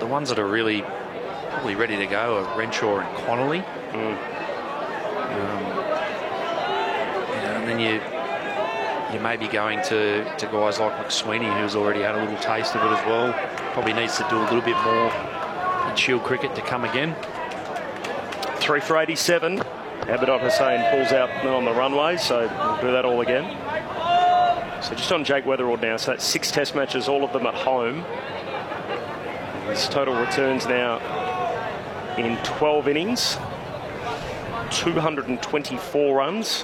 the ones that are really probably ready to go are Renshaw and Connolly. And then you may be going to guys like McSweeney, who's already had a little taste of it as well. Probably needs to do a little bit more in Shield cricket to come again. 3 for 87. Abidot Hussain pulls out on the runway, so we'll do that all again. So just on Jake Weatherald now, so that's 6 test matches, all of them at home. His total returns now in 12 innings, 224 runs.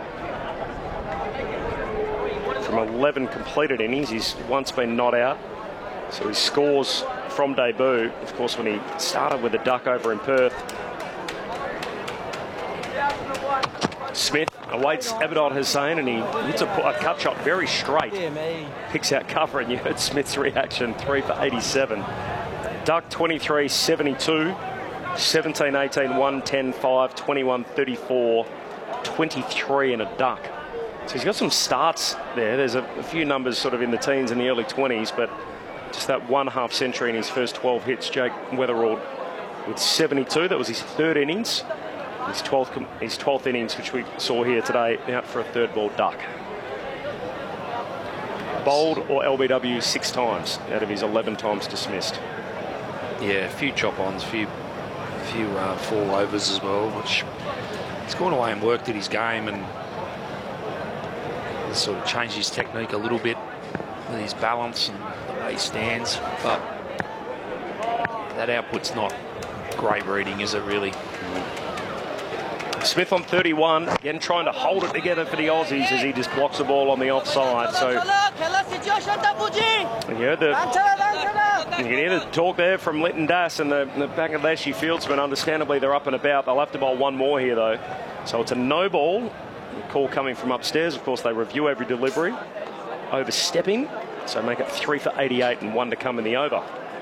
From 11 completed innings, he's once been not out. So his scores from debut, of course, when he started with a duck over in Perth. Smith awaits Abidot Hussain, and he hits a cut shot very straight. Picks out cover, and you heard Smith's reaction. 3 for 87. Duck 23, 72, 17, 18, 1, 10, 5, 21, 34, 23 and a duck. So he's got some starts there. There's a few numbers sort of in the teens and the early 20s, but just that 1 half century in his first 12 hits. Jake Weatherald with 72. That was his 3rd innings. His 12th innings, which we saw here today, out for a 3rd ball duck. Bowled or LBW 6 times out of his 11 times dismissed. Yeah, a few chop-ons, a few fall-overs as well, which he's gone away and worked at his game and sort of changed his technique a little bit with his balance and the way he stands. But that output's not great reading, is it really? Smith on 31, again trying to hold it together for the Aussies as he just blocks the ball on the offside. So you can hear the talk there from Linton Das and the Bangladeshi fieldsmen. Understandably, they're up and about. They'll have to bowl one more here, though. So it's a no ball. The call coming from upstairs. Of course, they review every delivery. Overstepping. So make it 3 for 88 and 1 to come in the over.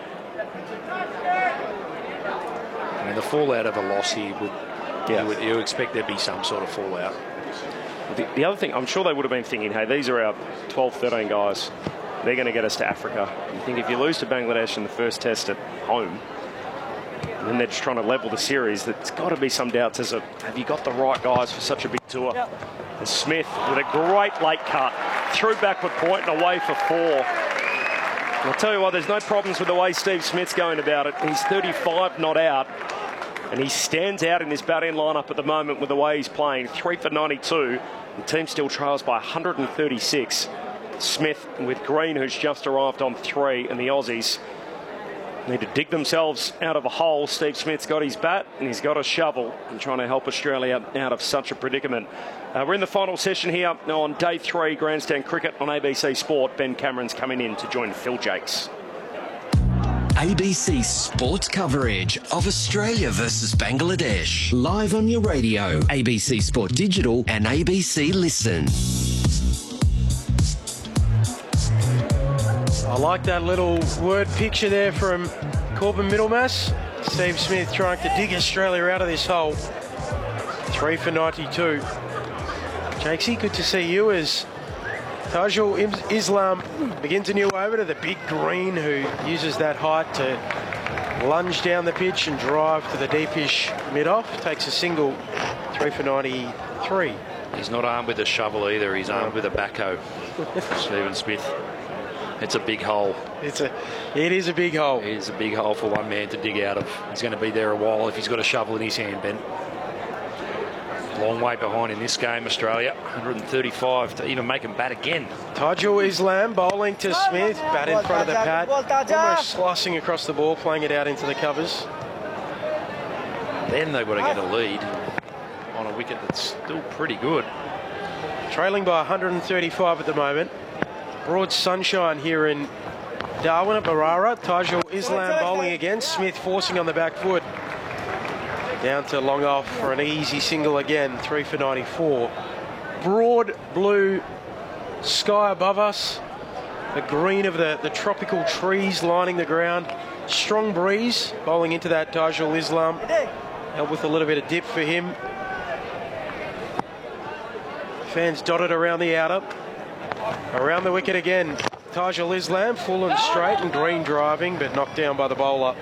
I mean, the fallout of a loss here would... Yeah. You expect there'd be some sort of fallout. The other thing, I'm sure they would have been thinking, hey, these are our 12, 13 guys. They're going to get us to Africa. You think if you lose to Bangladesh in the first test at home, and then they're just trying to level the series, there's got to be some doubts as to, have you got the right guys for such a big tour? Yep. And Smith with a great late cut, through backward point and away for 4. I'll tell you what, there's no problems with the way Steve Smith's going about it. He's 35 not out. And he stands out in this batting lineup at the moment with the way he's playing. 3 for 92. The team still trails by 136. Smith with Green, who's just arrived on 3, and the Aussies need to dig themselves out of a hole. Steve Smith's got his bat and he's got a shovel and trying to help Australia out of such a predicament. We're in the final session here on day 3 Grandstand Cricket on ABC Sport. Ben Cameron's coming in to join Phil Jakes. ABC Sports coverage of Australia versus Bangladesh. Live on your radio, ABC Sport Digital and ABC Listen. I like that little word picture there from Corbin Middlemass. Steve Smith trying to dig Australia out of this hole. 3 for 92. Jakesy, good to see you as Tajul Islam begins a new over to the big Green, who uses that height to lunge down the pitch and drive to the deepish mid-off. Takes a single. 3 for 93. He's not armed with a shovel either. He's armed with a backhoe. Stephen Smith. It's a big hole. It is a big hole. It is a big hole for one man to dig out of. He's going to be there a while if he's got a shovel in his hand, Ben. Long way behind in this game, Australia. 135 to even make him bat again. Tajul Islam bowling to Smith. Bat in front of the pad. Almost slicing across the ball, playing it out into the covers. Then they've got to get a lead on a wicket that's still pretty good. Trailing by 135 at the moment. Broad sunshine here in Darwin at Barara. Tajul Islam bowling again. Smith forcing on the back foot. Down to long off for an easy single again. 3 for 94. Broad blue sky above us. The green of the tropical trees lining the ground. Strong breeze bowling into that Tajul Islam. Helped with a little bit of dip for him. Fans dotted around the outer. Around the wicket again. Tajul Islam full and straight, and Green driving, but knocked down by the bowler.